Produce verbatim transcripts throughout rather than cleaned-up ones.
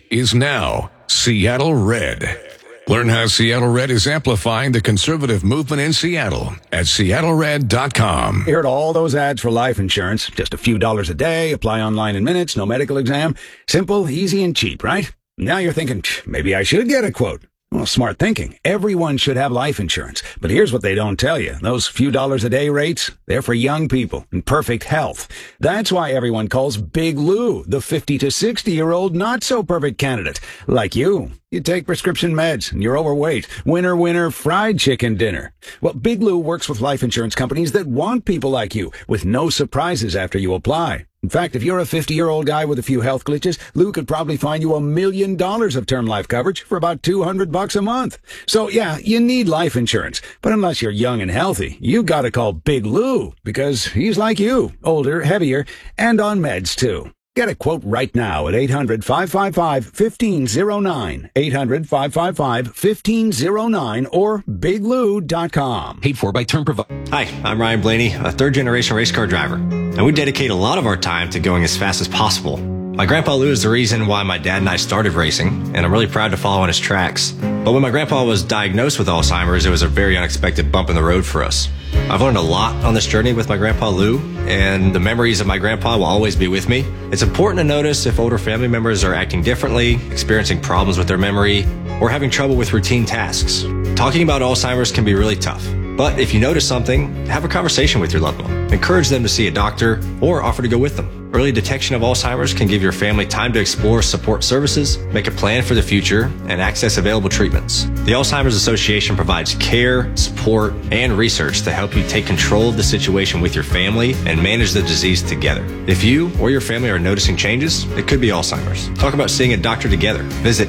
is now Seattle Red. Learn how Seattle Red is amplifying the conservative movement in Seattle at seattle red dot com. You heard all those ads for life insurance. Just a few dollars a day, apply online in minutes, no medical exam. Simple, easy, and cheap, right? Now you're thinking, maybe I should get a quote. Well, smart thinking. Everyone should have life insurance. But here's what they don't tell you. Those few dollars a day rates, they're for young people in perfect health. That's why everyone calls Big Lou the fifty to sixty-year-old not-so-perfect candidate. Like you. You take prescription meds and you're overweight. Winner, winner, fried chicken dinner. Well, Big Lou works with life insurance companies that want people like you with no surprises after you apply. In fact, if you're a fifty-year-old guy with a few health glitches, Lou could probably find you a million dollars of term life coverage for about two hundred bucks a month. So yeah, you need life insurance. But unless you're young and healthy, you gotta call Big Lou because he's like you, older, heavier, and on meds too. Get a quote right now at eight hundred, five five five, one five zero nine, eight hundred, five five five, one five zero nine, or big lou dot com. Paid for by Term Provider. Hi, I'm Ryan Blaney, a third-generation race car driver, and we dedicate a lot of our time to going as fast as possible. My grandpa Lou is the reason why my dad and I started racing, and I'm really proud to follow in his tracks. But when my grandpa was diagnosed with Alzheimer's, it was a very unexpected bump in the road for us. I've learned a lot on this journey with my grandpa Lou, and the memories of my grandpa will always be with me. It's important to notice if older family members are acting differently, experiencing problems with their memory, or having trouble with routine tasks. Talking about Alzheimer's can be really tough, but if you notice something, have a conversation with your loved one. Encourage them to see a doctor or offer to go with them. Early detection of Alzheimer's can give your family time to explore support services, make a plan for the future, and access available treatments. The Alzheimer's Association provides care, support, and research to help you take control of the situation with your family and manage the disease together. If you or your family are noticing changes, it could be Alzheimer's. Talk about seeing a doctor together. Visit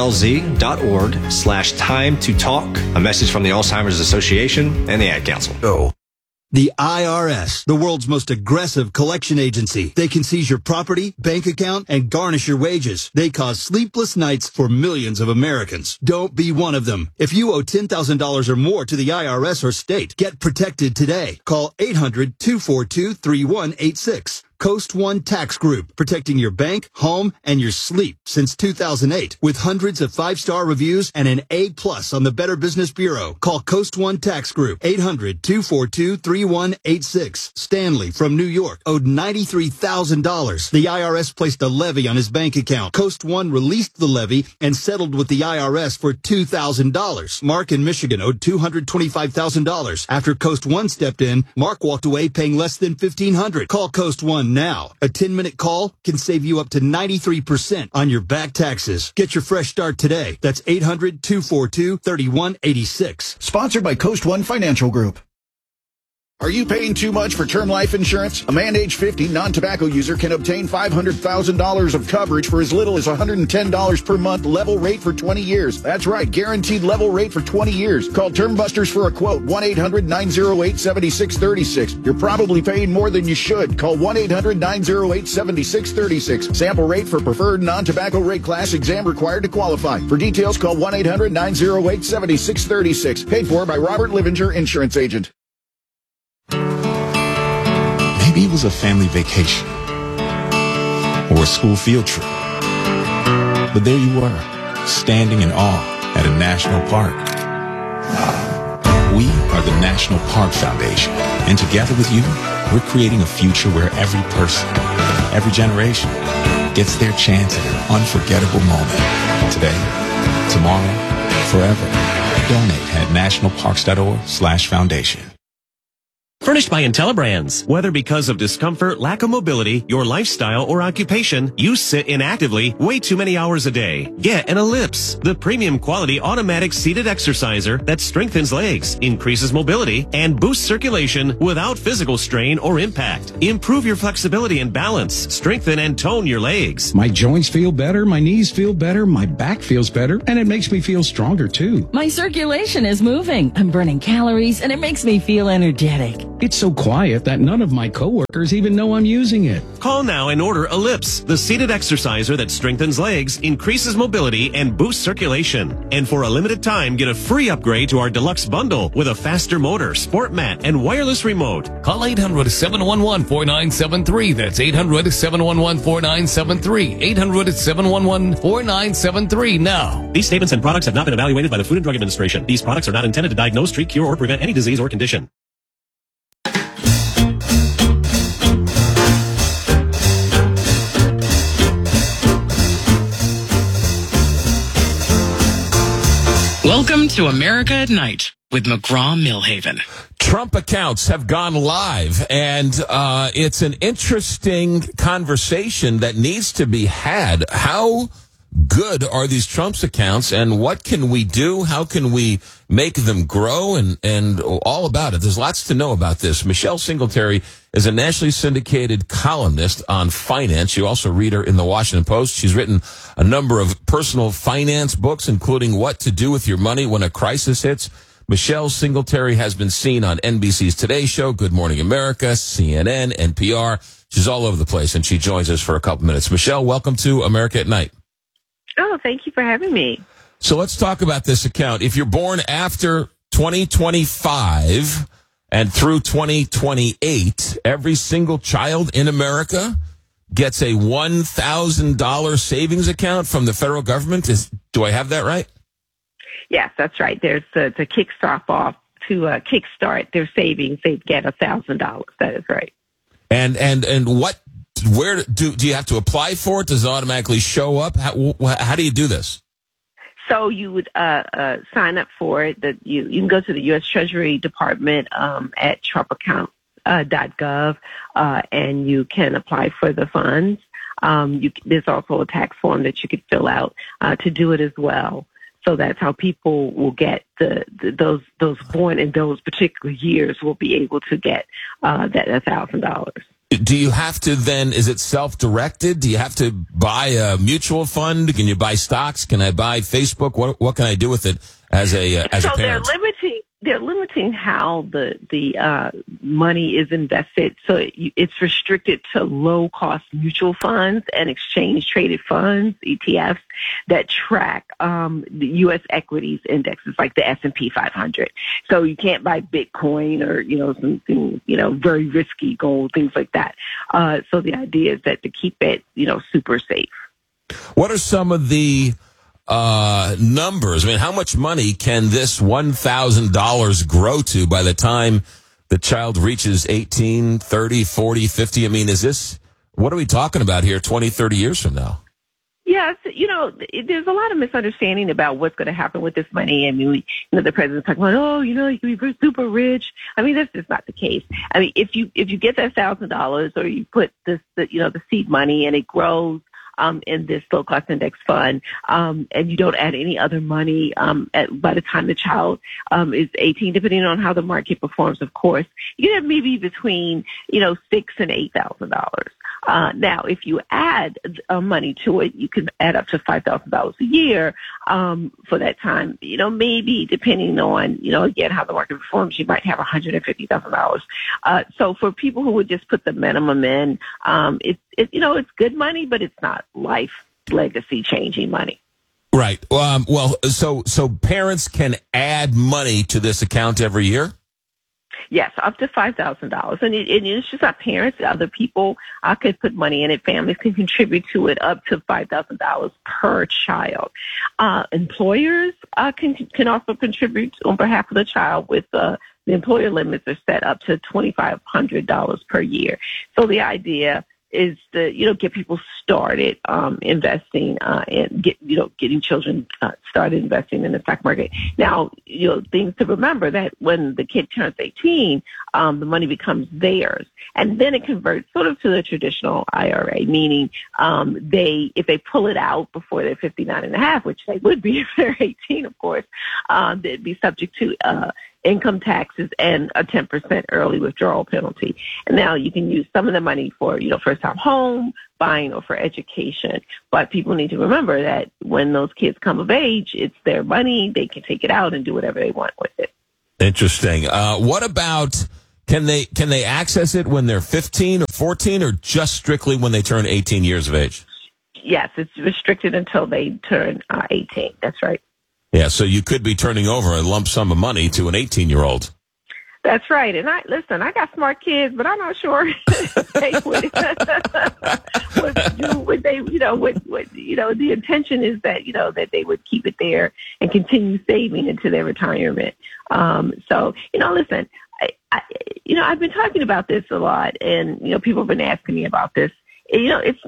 alz.org slash time to talk. A message from the Alzheimer's Association and the Ad Council. Oh. The I R S, the world's most aggressive collection agency. They can seize your property, bank account, and garnish your wages. They cause sleepless nights for millions of Americans. Don't be one of them. If you owe ten thousand dollars or more to the I R S or state, get protected today. Call eight hundred, two four two, three one eight six. Coast One Tax Group, protecting your bank, home, and your sleep since two thousand eight. With hundreds of five-star reviews and an A plus on the Better Business Bureau. Call Coast One Tax Group, eight hundred, two four two, three one eight six. Stanley from New York owed ninety-three thousand dollars. The I R S placed a levy on his bank account. Coast One released the levy and settled with the I R S for two thousand dollars. Mark in Michigan owed two hundred twenty-five thousand dollars. After Coast One stepped in, Mark walked away paying less than fifteen hundred dollars. Call Coast One now. A ten-minute call can save you up to ninety-three percent on your back taxes. Get your fresh start today. That's eight hundred, two four two, three one eight six. Sponsored by Coast One Financial Group. Are you paying too much for term life insurance? A man age fifty, non-tobacco user can obtain five hundred thousand dollars of coverage for as little as one hundred ten dollars per month, level rate for twenty years. That's right, guaranteed level rate for twenty years. Call Term Busters for a quote, one eight hundred, nine oh eight, seven six three six. You're probably paying more than you should. Call one eight hundred, nine oh eight, seven six three six. Sample rate for preferred non-tobacco rate class, exam required to qualify. For details, call one eight hundred, nine oh eight, seven six three six. Paid for by Robert Livinger, Insurance Agent. Maybe it was a family vacation or a school field trip. But there you were, standing in awe at a national park. We are the National Park Foundation, and together with you, we're creating a future where every person, every generation, gets their chance at an unforgettable moment. Today, tomorrow, forever. Donate at nationalparks.org slash foundation. Furnished by IntelliBrands. Whether because of discomfort, lack of mobility, your lifestyle, or occupation, you sit inactively way too many hours a day. Get an Ellipse, the premium quality automatic seated exerciser that strengthens legs, increases mobility, and boosts circulation without physical strain or impact. Improve your flexibility and balance. Strengthen and tone your legs. My joints feel better, my knees feel better, my back feels better, and it makes me feel stronger too. My circulation is moving. I'm burning calories, and it makes me feel energetic. It's so quiet that none of my coworkers even know I'm using it. Call now and order Ellipse, the seated exerciser that strengthens legs, increases mobility, and boosts circulation. And for a limited time, get a free upgrade to our deluxe bundle with a faster motor, sport mat, and wireless remote. Call eight hundred, seven one one, four nine seven three. That's eight hundred, seven one one, four nine seven three. eight hundred, seven one one, four nine seven three now. These statements and products have not been evaluated by the Food and Drug Administration. These products are not intended to diagnose, treat, cure, or prevent any disease or condition. Welcome to America at Night with McGraw-Millhaven. Trump accounts have gone live, and uh, it's an interesting conversation that needs to be had. How good are these Trump's accounts, and what can we do? How can we make them grow, and, and all about it? There's lots to know about this. Michelle Singletary is a nationally syndicated columnist on finance. You also read her in the Washington Post. She's written a number of personal finance books, including What to Do with Your Money When a Crisis Hits. Michelle Singletary has been seen on N B C's Today Show, Good Morning America, C N N, N P R. She's all over the place, and she joins us for a couple minutes. Michelle, welcome to America at Night. Oh, thank you for having me. So let's talk about this account. If you're born after twenty twenty-five and through twenty twenty-eight, every single child in America gets a one thousand dollars savings account from the federal government. Is, do I have that right? Yes, that's right. There's a, to kickstart off, to uh, kickstart their savings, they get one thousand dollars. That is right. And and and what? Where do do you have to apply for it? Does it automatically show up? How, how do you do this? So you would uh, uh, sign up for it. That you you can go to the U S Treasury Department um, at trump account dot gov, uh, and you can apply for the funds. Um, you, there's also a tax form that you could fill out uh, to do it as well. So that's how people will get the, the those those born in those particular years will be able to get uh, that one thousand dollars. Do you have to then, is it self-directed? Do you have to buy a mutual fund? Can you buy stocks? Can I buy Facebook? What what can I do with it as a uh, as so a parent? they're limiting they're limiting how the the uh, money is invested. So it, it's restricted to low cost mutual funds and exchange traded funds, E T Fs, that track um, the U S equities indexes like the S and P five hundred. So you can't buy Bitcoin or you know something you know very risky gold, things like that. Uh, so the idea is that to keep it you know super safe. What are some of the uh, numbers? I mean, how much money can this one thousand dollars grow to by the time the child reaches eighteen, thirty, forty, fifty? I mean, is this, what are we talking about here twenty, thirty years from now? Yes, you know, there's a lot of misunderstanding about what's going to happen with this money. I mean, we, you know, the president's talking about, oh, you know, you can be super rich. I mean, that's just not the case. I mean, if you if you get that thousand dollars, or you put this, the, you know, the seed money, and it grows um, in this low cost index fund, um, and you don't add any other money um, at, by the time the child um, is eighteen, depending on how the market performs, of course, you can have maybe between you know six and eight thousand dollars. Uh, now, if you add uh, money to it, you can add up to five thousand dollars a year um, for that time. You know, maybe depending on, you know, again, how the market performs, you might have one hundred fifty thousand dollars. Uh, so for people who would just put the minimum in, um, it's, it, you know, it's good money, but it's not life legacy changing money. Right. Um, well, so so parents can add money to this account every year? Yes, up to five thousand dollars. And it, it, it's just our parents, other people uh, could put money in it. Families can contribute to it up to five thousand dollars per child. Uh, employers uh, can can also contribute on behalf of the child with uh, the employer limits are set up to twenty-five hundred dollars per year. So the idea is to, you know, get people started um, investing uh, and get, you know, getting children uh, started investing in the stock market. Now, you know, things to remember that when the kid turns eighteen, um, the money becomes theirs, and then it converts sort of to the traditional I R A, meaning um, they, if they pull it out before they're fifty-nine and a half, which they would be if they're eighteen, of course, um, they'd be subject to uh, income taxes and a ten percent early withdrawal penalty. And now you can use some of the money for, you know, first time home buying or for education. But people need to remember that when those kids come of age, it's their money. They can take it out and do whatever they want with it. Interesting. Uh, what about Can they can they access it when they're fifteen or fourteen, or just strictly when they turn eighteen years of age? Yes, it's restricted until they turn uh, eighteen. That's right. Yeah, so you could be turning over a lump sum of money to an eighteen-year-old. That's right. And I listen, I got smart kids, but I'm not sure they would, would do what they, you know, what, what, you know, the intention is that, you know, that they would keep it there and continue saving into their retirement. Um, so, you know, listen, I, I, you know, I've been talking about this a lot, and, you know, people have been asking me about this. You know, it's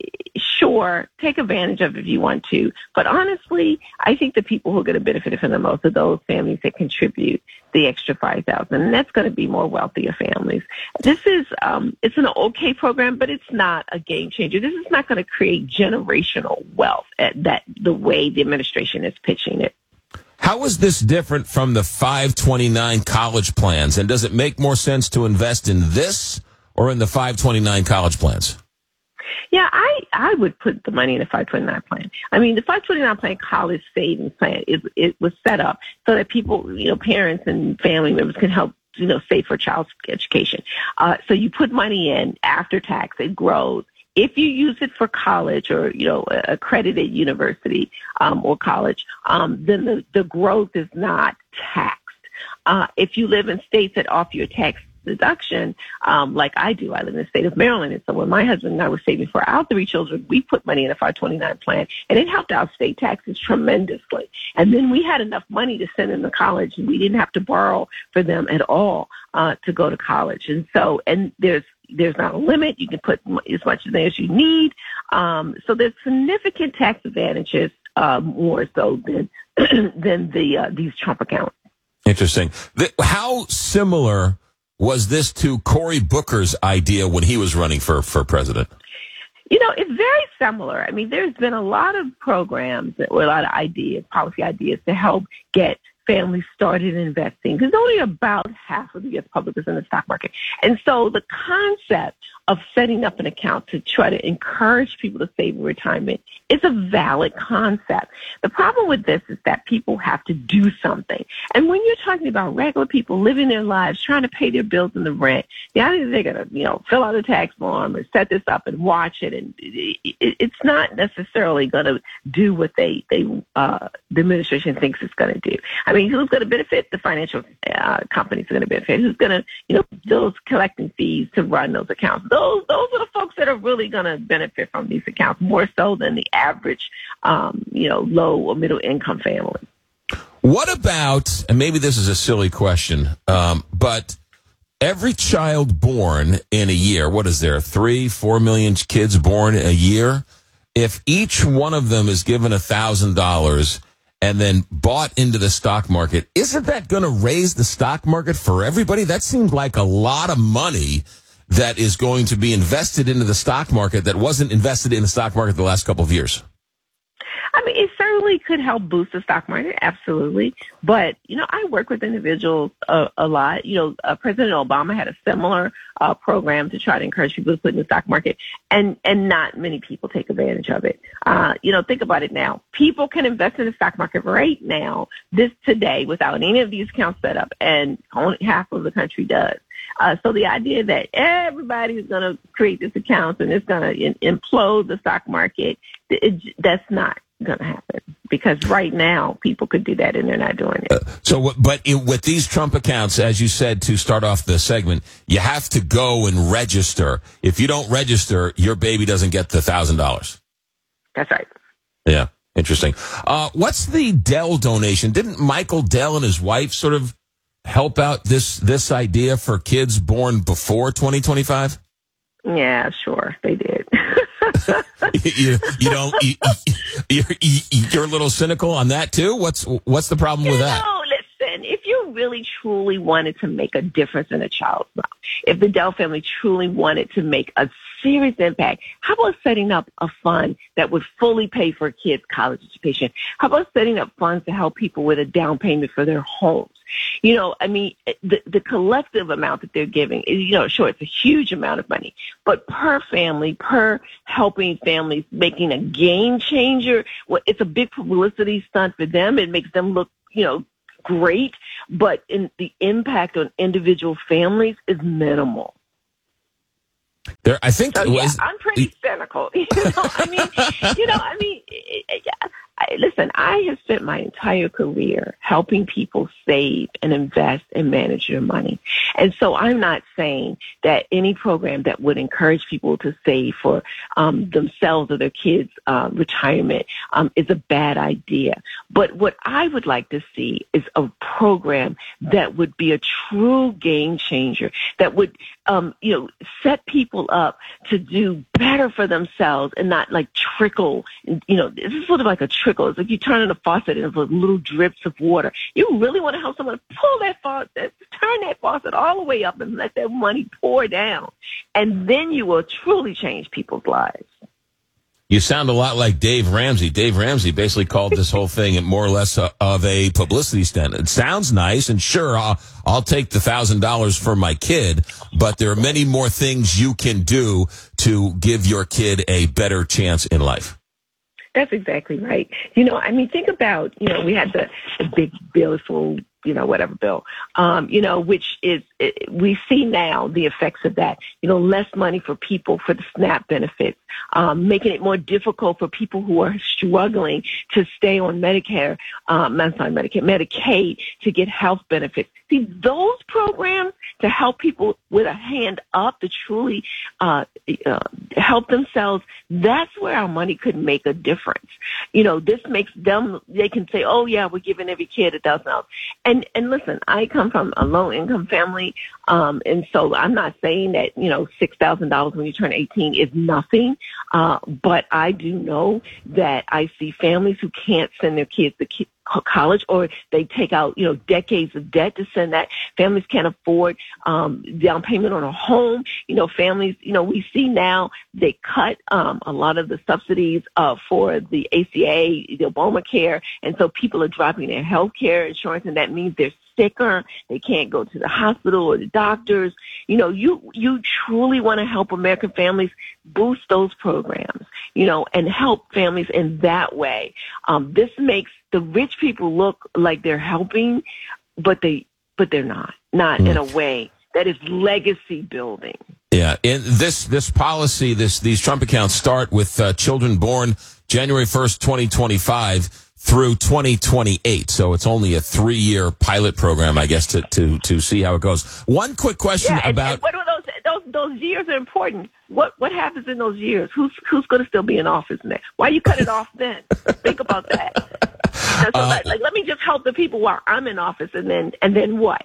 sure, take advantage of it if you want to. But honestly, I think the people who are going to benefit from the most are those families that contribute the extra five thousand dollars. And that's going to be more wealthier families. This is, um, it's an okay program, but it's not a game changer. This is not going to create generational wealth at that the way the administration is pitching it. How is this different from the five twenty-nine college plans? And does it make more sense to invest in this or in the five twenty-nine college plans? Yeah, I, I would put the money in the five twenty-nine plan. I mean, the five twenty-nine plan, college savings plan, it, it was set up so that people, you know, parents and family members can help, you know, save for child's education. Uh, so you put money in after tax, it grows. If you use it for college or, you know, accredited university um, or college, um, then the, the growth is not taxed. Uh, if you live in states that offer you a tax deduction, um, like I do. I live in the state of Maryland, and so when my husband and I were saving for our three children, we put money in a five twenty-nine plan, and it helped our state taxes tremendously. And then we had enough money to send them to college, and we didn't have to borrow for them at all uh, to go to college. And so, and there's there's not a limit. You can put as much in there as you need. Um, so there's significant tax advantages, uh, more so than than the uh, these Trump accounts. Interesting. The, how similar was this to Cory Booker's idea when he was running for, for president? You know, it's very similar. I mean, there's been a lot of programs or a lot of ideas, policy ideas to help get families started investing, because only about half of the U S public is in the stock market. And so the concept of setting up an account to try to encourage people to save in retirement is a valid concept. The problem with this is that people have to do something. And when you're talking about regular people living their lives, trying to pay their bills and the rent, the idea that they're going to, you know, fill out a tax form or set this up and watch it, and it, it, it's not necessarily going to do what they, they uh, the administration thinks it's going to do. I mean, who's going to benefit? The financial uh, companies are going to benefit. Who's going to, you know, those collecting fees to run those accounts? Those those are the folks that are really going to benefit from these accounts more so than the average, um, you know, low or middle income family. What about, and maybe this is a silly question, um, but every child born in a year, what is there, three, four million kids born a year? If each one of them is given a thousand dollars and then bought into the stock market, isn't that going to raise the stock market for everybody? That seems like a lot of money that is going to be invested into the stock market that wasn't invested in the stock market the last couple of years. I mean, it certainly could help boost the stock market, absolutely. But, you know, I work with individuals uh, a lot. You know, uh, President Obama had a similar uh, program to try to encourage people to put in the stock market, and, and not many people take advantage of it. Uh, you know, think about it now. People can invest in the stock market right now, this today, without any of these accounts set up, and only half of the country does. Uh, so the idea that everybody is going to create this account and it's going to implode the stock market, it, that's not going to happen, because right now people could do that and they're not doing it. Uh, so, but it, with these Trump accounts, as you said to start off the segment, you have to go and register. If you don't register, your baby doesn't get the one thousand dollars. That's right. Yeah, interesting. Uh, what's the Dell donation? Didn't Michael Dell and his wife sort of help out this this idea for kids born before twenty twenty-five? Yeah, sure, they did. you, you don't. You, you're, you're a little cynical on that too. What's what's the problem with that? No, listen. If you really truly wanted to make a difference in a child's life, if the Dell family truly wanted to make a serious impact, how about setting up a fund that would fully pay for a kid's college education? How about setting up funds to help people with a down payment for their homes? You know, I mean, the, the collective amount that they're giving is, you know, sure, it's a huge amount of money, but per family, per helping families, making a game changer, well, it's a big publicity stunt for them. It makes them look, you know, great, but in the impact on individual families is minimal. There, I think. So, yeah, was, I'm pretty cynical. You know, I mean, you know, I mean, I, listen, I have spent my entire career helping people save and invest and manage their money. And so I'm not saying that any program that would encourage people to save for um, themselves or their kids' uh, retirement um, is a bad idea. But what I would like to see is a program that would be a true game changer, that would, um, you know, set people up to do better for themselves and not like trickle. You know, this is sort of like a trickle. It's like you turn on a faucet and there's little drips of water. You really want to help someone pull that faucet, turn that faucet all the way up and let that money pour down. And then you will truly change people's lives. You sound a lot like Dave Ramsey. Dave Ramsey basically called this whole thing more or less a, of a publicity stunt. It sounds nice, and sure, I'll, I'll take the one thousand dollars for my kid, but there are many more things you can do to give your kid a better chance in life. That's exactly right. You know, I mean, think about, you know, we had the, the big beautiful, you know, whatever bill, um, you know, which is, it, we see now the effects of that, you know, less money for people for the SNAP benefits, um, making it more difficult for people who are struggling to stay on Medicare, um, I'm sorry, Medicare, Medicaid to get health benefits. See, those programs to help people with a hand up to truly uh, uh, help themselves, that's where our money could make a difference. You know, this makes them, they can say, oh, yeah, we're giving every kid a thousand dollars. And, and listen, I come from a low-income family, um, and so I'm not saying that, you know, six thousand dollars when you turn eighteen is nothing, uh, but I do know that I see families who can't send their kids to ki- college, or they take out, you know, decades of debt to send that. Families can't afford um, down payment on a home. You know, families, you know, we see now they cut um, a lot of the subsidies uh, for the A C A, the Obamacare, and so people are dropping their health care insurance, and that means they're sicker. They can't go to the hospital or the doctors. You know, you you truly want to help American families, boost those programs, you know, and help families in that way. Um, this makes the rich people look like they're helping, but they but they're not, not mm. in a way that is legacy building. Yeah, in this this policy, this these Trump accounts start with uh, children born January first, twenty twenty-five through twenty twenty-eight. So it's only a three-year pilot program, I guess, to to to see how it goes. One quick question yeah, and, about and what are those those those years are important. What what happens in those years? Who's who's going to still be in office then? Why you cut it off then? Think about that. So, uh, like, like, let me just help the people while I'm in office, and then and then what?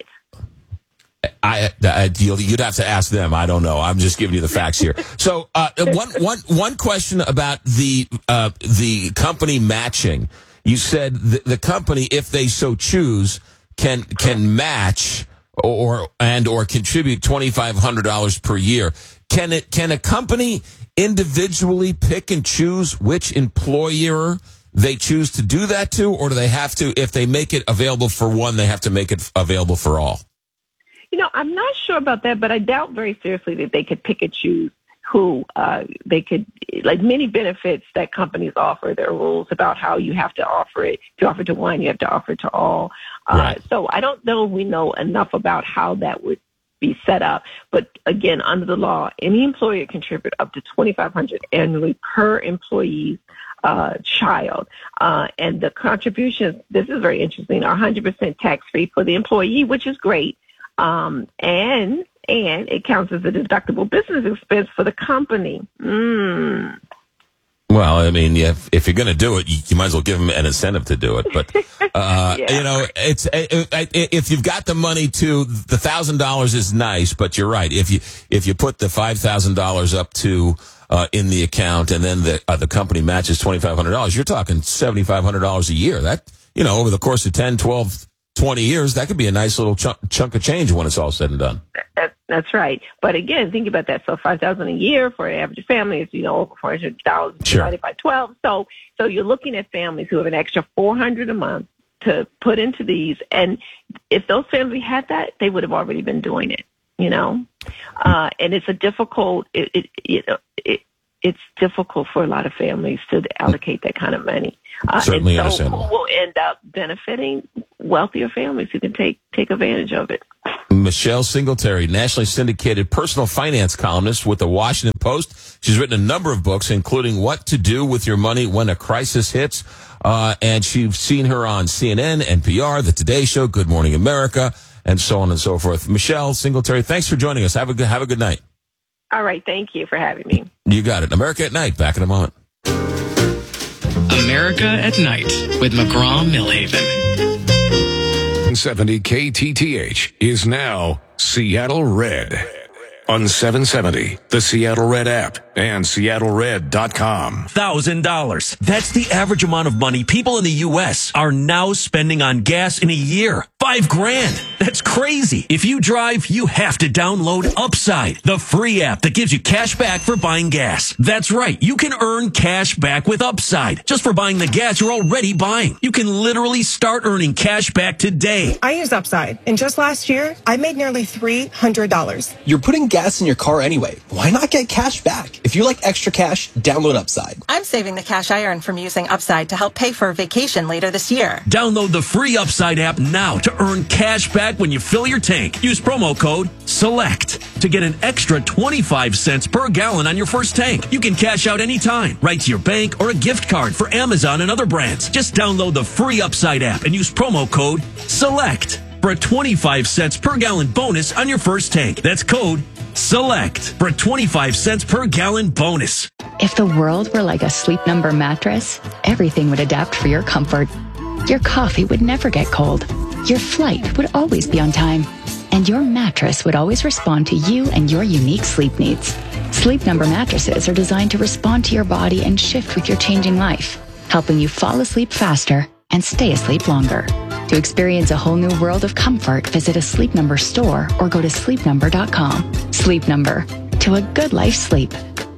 I, I you'd have to ask them. I don't know. I'm just giving you the facts here. So, uh, one one one question about the uh, the company matching. You said the, the company, if they so choose, can can match or and or contribute twenty-five hundred dollars per year. Can it? Can a company individually pick and choose which employer they choose to do that to, or do they have to? If they make it available for one, they have to make it available for all. You know, I'm not sure about that, but I doubt very seriously that they could pick and choose who uh, they could, like many benefits that companies offer, there are rules about how you have to offer it. If you offer to one, you have to offer to all. Uh, right. So I don't know if we know enough about how that would be set up. But again, under the law, any employer can contribute up to twenty-five hundred dollars annually per employee uh, child. Uh, and the contributions, this is very interesting, are one hundred percent tax-free for the employee, which is great. Um, and and it counts as a deductible business expense for the company. Mm. Well, I mean, if, if you're going to do it, you, you might as well give them an incentive to do it. But, uh, yeah. you know, it's if you've got the money to, the one thousand dollars is nice, but you're right. If you if you put the five thousand dollars up to uh, in the account and then the uh, the company matches twenty-five hundred dollars, you're talking seventy-five hundred dollars a year. That, you know, over the course of ten, twelve, twenty years, that could be a nice little chunk, chunk of change when it's all said and done. That, that's right. But again, think about that. So five thousand dollars a year for an average family is, you know, over four hundred thousand dollars sure. divided by twelve. So, so you're looking at families who have an extra four hundred dollars a month to put into these. And if those families had that, they would have already been doing it, you know? Uh, and it's a difficult, it, it, it, it it's difficult for a lot of families to allocate that kind of money. Uh, Certainly and so understandable. who will end up benefiting? wealthier families who can take take advantage of it. Michelle Singletary, nationally syndicated personal finance columnist with the Washington Post. She's written a number of books, including What to Do with Your Money When a Crisis Hits. Uh, and she's seen her on C N N, N P R, The Today Show, Good Morning America, and so on and so forth. Michelle Singletary, thanks for joining us. Have a good, have a good night. All right. Thank you for having me. You got it. America at Night. Back in a moment. America at Night with McGraw-Millhaven. seventy K T T H is now Seattle Red. On seven seventy, the Seattle Red app, and Seattle Red dot com. one thousand dollars. That's the average amount of money people in the U S are now spending on gas in a year. Five grand. That's crazy. If you drive, you have to download Upside, the free app that gives you cash back for buying gas. That's right. You can earn cash back with Upside just for buying the gas you're already buying. You can literally start earning cash back today. I use Upside, and just last year, I made nearly three hundred dollars. You're putting gas in your car anyway. Why not get cash back? If you like extra cash, download Upside. I'm saving the cash I earned from using Upside to help pay for a vacation later this year. Download the free Upside app now to earn cash back when you fill your tank. Use promo code SELECT to get an extra twenty-five cents per gallon on your first tank. You can cash out anytime, right to your bank or a gift card for Amazon and other brands. Just download the free Upside app and use promo code SELECT for a twenty-five cents per gallon bonus on your first tank. That's code SELECT for a twenty-five cents per gallon bonus. If the world were like a Sleep Number mattress, everything would adapt for your comfort. Your coffee would never get cold. Your flight would always be on time. And your mattress would always respond to you and your unique sleep needs. Sleep Number mattresses are designed to respond to your body and shift with your changing life, helping you fall asleep faster and stay asleep longer. To experience a whole new world of comfort, visit a Sleep Number store or go to sleep number dot com. Sleep Number. To a good life sleep.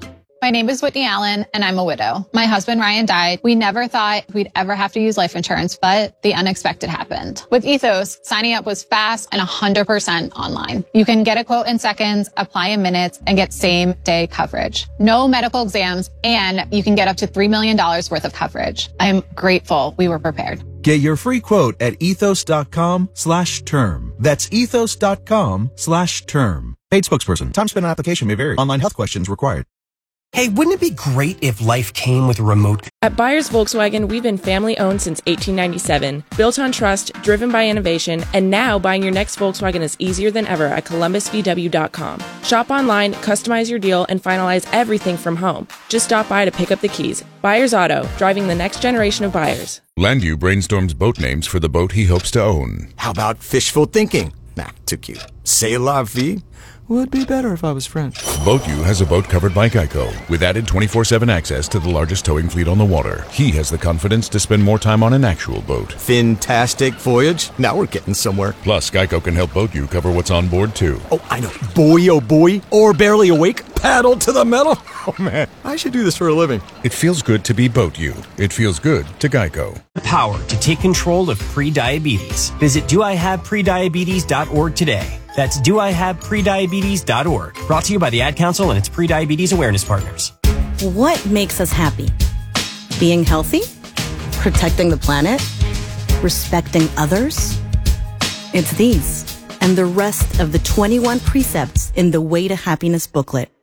My name is Whitney Allen, and I'm a widow. My husband, Ryan, died. We never thought we'd ever have to use life insurance, but the unexpected happened. With Ethos, signing up was fast and one hundred percent online. You can get a quote in seconds, apply in minutes, and get same-day coverage. No medical exams, and you can get up to three million dollars worth of coverage. I'm grateful we were prepared. Get your free quote at ethos.com slash term. That's ethos.com slash term. Paid spokesperson. Time spent on application may vary. Online health questions required. Hey, wouldn't it be great if life came with a remote? At Byers Volkswagen, we've been family-owned since eighteen ninety-seven, built on trust, driven by innovation, and now buying your next Volkswagen is easier than ever at columbus v w dot com. Shop online, customize your deal, and finalize everything from home. Just stop by to pick up the keys. Byers Auto, driving the next generation of buyers. Landu brainstorms boat names for the boat he hopes to own. How about fishful thinking? Nah, too cute. C'est la vie? Would be better if I was French. BoatU has a boat covered by Geico with added twenty-four seven access to the largest towing fleet on the water. He has the confidence to spend more time on an actual boat. Fantastic voyage. Now we're getting somewhere. Plus, Geico can help BoatU cover what's on board, too. Oh, I know. Boy, oh boy. Or barely awake. Paddle to the metal. Oh, man. I should do this for a living. It feels good to be BoatU. It feels good to Geico. Power to take control of prediabetes. Visit do I have prediabetes dot org today. That's do I have prediabetes dot org. Brought to you by the Ad Council and its prediabetes awareness partners. What makes us happy? Being healthy? Protecting the planet? Respecting others? It's these and the rest of the twenty-one precepts in the Way to Happiness booklet.